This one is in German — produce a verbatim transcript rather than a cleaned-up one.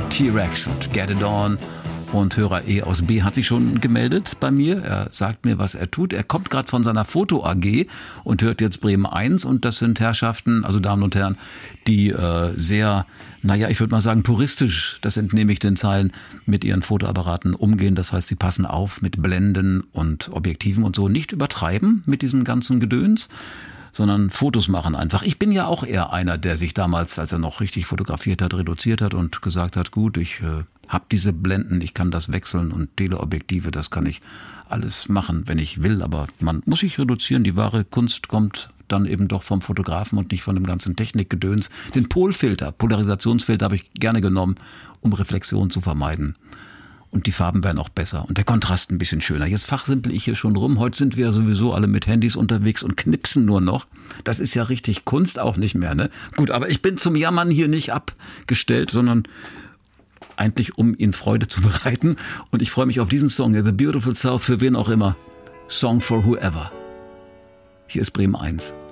T-Rex und Get It On. Und Hörer E aus B hat sich schon gemeldet bei mir. Er sagt mir, was er tut. Er kommt gerade von seiner Foto-A G und hört jetzt Bremen eins. Und das sind Herrschaften, also Damen und Herren, die äh, sehr, naja, ich würde mal sagen, puristisch, das entnehme ich den Zeilen, mit ihren Fotoapparaten umgehen. Das heißt, sie passen auf mit Blenden und Objektiven und so. Nicht übertreiben mit diesem ganzen Gedöns, sondern Fotos machen einfach. Ich bin ja auch eher einer, der sich damals, als er noch richtig fotografiert hat, reduziert hat und gesagt hat, gut, ich äh, habe diese Blenden, ich kann das wechseln und Teleobjektive, das kann ich alles machen, wenn ich will, aber man muss sich reduzieren. Die wahre Kunst kommt dann eben doch vom Fotografen und nicht von dem ganzen Technikgedöns. Den Polfilter, Polarisationsfilter habe ich gerne genommen, um Reflexion zu vermeiden. Und die Farben werden auch besser und der Kontrast ein bisschen schöner. Jetzt fachsimpel ich hier schon rum. Heute sind wir ja sowieso alle mit Handys unterwegs und knipsen nur noch. Das ist ja richtig Kunst auch nicht mehr, ne? Gut, aber ich bin zum Jammern hier nicht abgestellt, sondern eigentlich um Ihnen Freude zu bereiten. Und ich freue mich auf diesen Song, The Beautiful South, für wen auch immer. Song for Whoever. Hier ist Bremen eins.